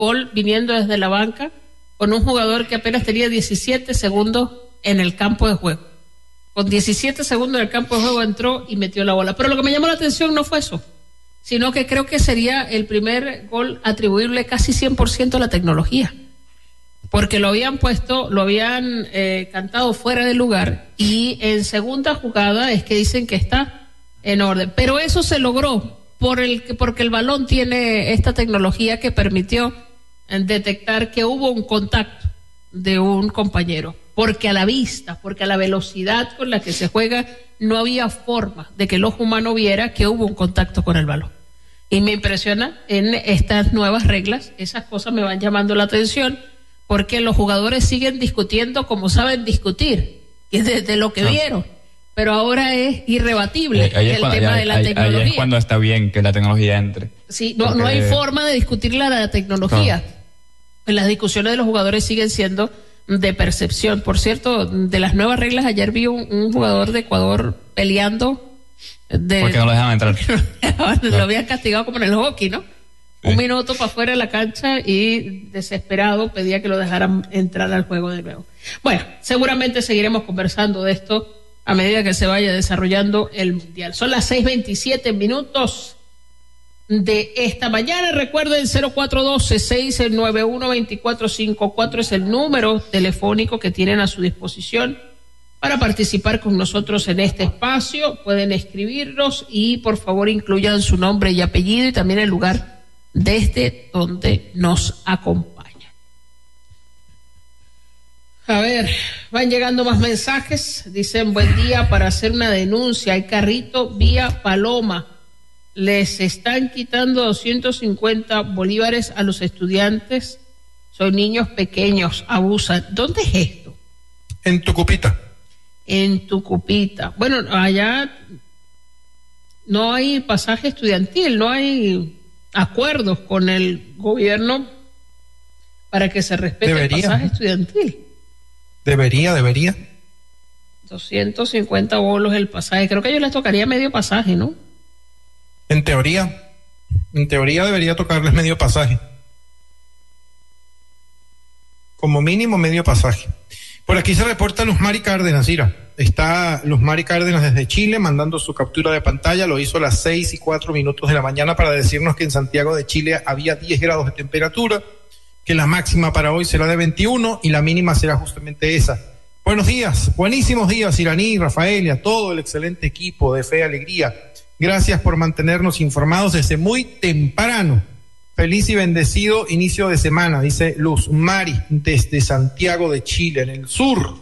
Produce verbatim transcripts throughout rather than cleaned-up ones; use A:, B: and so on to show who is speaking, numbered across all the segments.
A: gol viniendo desde la banca con un jugador que apenas tenía diecisiete segundos en el campo de juego. Con diecisiete segundos en el campo de juego entró y metió la bola. Pero lo que me llamó la atención no fue eso, sino que creo que sería el primer gol atribuible casi cien por ciento a la tecnología, porque lo habían puesto, lo habían eh, cantado fuera de lugar, y en segunda jugada es que dicen que está en orden. Pero eso se logró por el porque el balón tiene esta tecnología que permitió detectar que hubo un contacto de un compañero, porque a la vista, porque a la velocidad con la que se juega, no había forma de que el ojo humano viera que hubo un contacto con el balón. Y me impresiona en estas nuevas reglas, esas cosas me van llamando la atención, porque los jugadores siguen discutiendo como saben discutir, y desde lo que no. vieron, pero ahora es irrebatible eh, el cuando, tema ahí, de la ahí, tecnología. Ahí
B: es cuando está bien que la tecnología entre.
A: Sí, no, no hay forma de discutir la, la tecnología. No. Las discusiones de los jugadores siguen siendo de percepción. Por cierto, de las nuevas reglas, ayer vi un, un jugador de Ecuador peleando. De,
B: ¿Por qué no lo dejaban entrar?
A: lo no. habían castigado como en el hockey, ¿no? Sí. Un minuto para afuera de la cancha y desesperado pedía que lo dejaran entrar al juego de nuevo. Bueno, seguramente seguiremos conversando de esto a medida que se vaya desarrollando el Mundial. Son las seis veintisiete minutos de esta mañana. Recuerden, cero cuatro uno dos, seis nueve uno, dos cuatro cinco cuatro es el número telefónico que tienen a su disposición para participar con nosotros en este espacio. Pueden escribirnos y por favor incluyan su nombre y apellido y también el lugar desde donde nos acompaña. A ver, van llegando más mensajes. Dicen: buen día, para hacer una denuncia, hay carrito vía Paloma, les están quitando doscientos cincuenta bolívares a los estudiantes, son niños pequeños, abusan. ¿Dónde es esto?
C: En Tucupita.
A: En Tucupita. Bueno, allá no hay pasaje estudiantil, no hay acuerdos con el gobierno para que se respete debería, el pasaje estudiantil.
C: Debería, debería.
A: doscientos cincuenta bolos el pasaje. Creo que a ellos les tocaría medio pasaje, ¿no?
C: En teoría, en teoría debería tocarles medio pasaje. Como mínimo medio pasaje. Por aquí se reporta Luz Mari Cárdenas, Ira. Está Luz Mari Cárdenas desde Chile mandando su captura de pantalla. Lo hizo a las seis y cuatro minutos de la mañana para decirnos que en Santiago de Chile había diez grados de temperatura, que la máxima para hoy será de veintiuno y la mínima será justamente esa. Buenos días, buenísimos días, Iraní, Rafael y a todo el excelente equipo de Fe y Alegría. Gracias por mantenernos informados desde muy temprano. Feliz y bendecido inicio de semana, dice Luz Mari, desde Santiago de Chile, en el sur.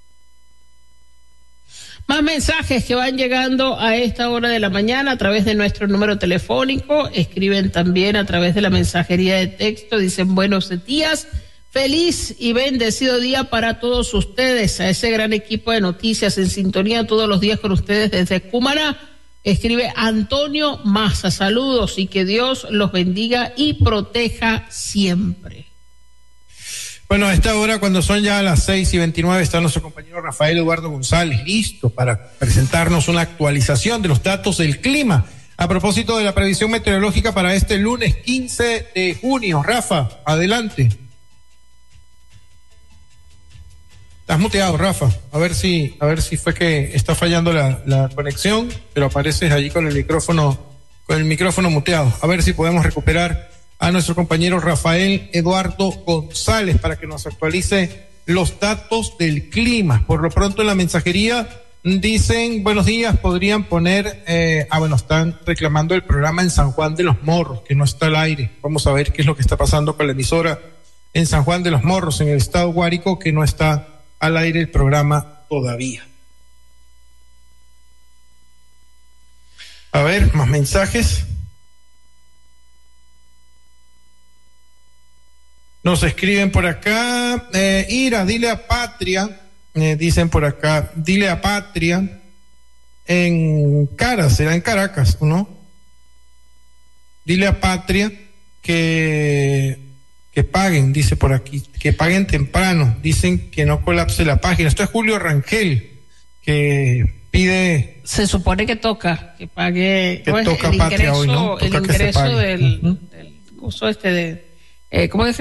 A: Más mensajes que van llegando a esta hora de la mañana a través de nuestro número telefónico. Escriben también a través de la mensajería de texto. Dicen: buenos días, feliz y bendecido día para todos ustedes, a ese gran equipo de noticias en sintonía todos los días con ustedes desde Cumaná. Escribe Antonio Maza, saludos y que Dios los bendiga y proteja siempre.
C: Bueno, a esta hora, cuando son ya las seis y veintinueve, está nuestro compañero Rafael Eduardo González listo para presentarnos una actualización de los datos del clima a propósito de la previsión meteorológica para este lunes quince de junio. Rafa, adelante. Estás muteado, Rafa. A ver si, a ver si fue que está fallando la, la conexión, pero apareces allí con el micrófono, con el micrófono muteado. A ver si podemos recuperar a nuestro compañero Rafael Eduardo González para que nos actualice los datos del clima. Por lo pronto en la mensajería dicen: buenos días, podrían poner, eh, ah bueno, están reclamando el programa en San Juan de los Morros, que no está al aire. Vamos a ver qué es lo que está pasando con la emisora en San Juan de los Morros, en el estado Guárico, que no está al aire el programa todavía. A ver, más mensajes. Nos escriben por acá, eh, Ira, dile a Patria, eh, dicen por acá, dile a Patria, en Caras, será en Caracas, ¿no? Dile a Patria que, que paguen, dice por aquí, que paguen temprano, dicen que no colapse la página. Esto es Julio Rangel, que pide...
A: Se supone que toca, que pague
C: que
A: pues,
C: toca
A: el
C: Patria
A: ingreso,
C: hoy, ¿no? Toca
A: el ingreso del,
C: uh-huh.
A: del gozo este de... eh, ¿cómo es?